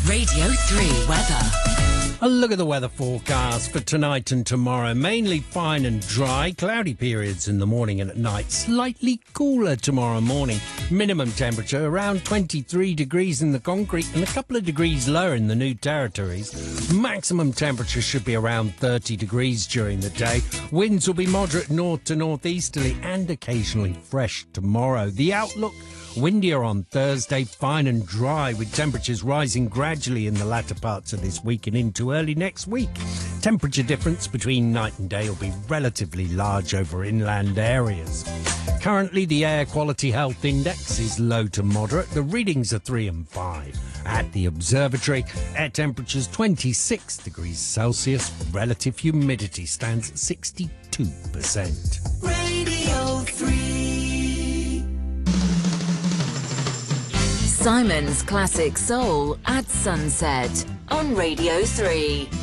Radio 3 weather. A look at the weather forecast for tonight and tomorrow. Mainly fine and dry, cloudy periods in the morning and at night. Slightly cooler tomorrow morning. Minimum temperature around 23 degrees in the concrete and a couple of degrees lower in the New Territories. Maximum temperature should be around 30 degrees during the day. Winds will be moderate north to northeasterly and occasionally fresh tomorrow. The outlook: windier on Thursday, fine and dry, with temperatures rising gradually in the latter parts of this week and into early next week. Temperature difference between night and day will be relatively large over inland areas. Currently, the Air Quality Health Index is low to moderate. The readings are 3 and 5. At the observatory, air temperatures 26 degrees Celsius. Relative humidity stands at 62%. Radio 3. Simon's Classic Soul at sunset on Radio 3.